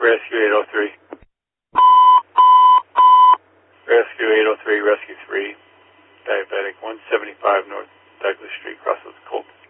Rescue 803. Rescue 803, Rescue 3. Diabetic, 175 North Douglas Street, Crossroads, Colton.